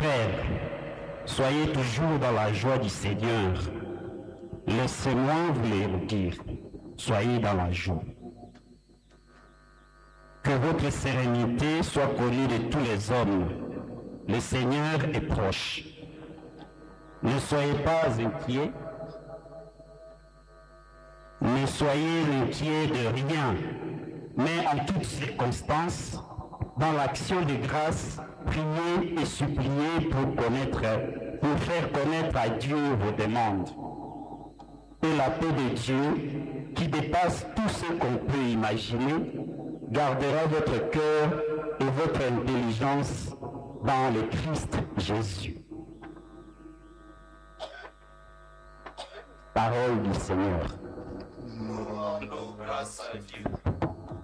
frères, soyez toujours dans la joie du Seigneur. Laissez-moi vous le dire, soyez dans la joie. Que votre sérénité soit connue de tous les hommes. Le Seigneur est proche. Ne soyez pas inquiets. Ne soyez inquiets de rien, mais en toutes circonstances, dans l'action de grâce, priez et suppliez pour faire connaître à Dieu vos demandes. Et la paix de Dieu, qui dépasse tout ce qu'on peut imaginer, gardera votre cœur et votre intelligence dans le Christ Jésus. Parole du Seigneur. Grâce à Dieu.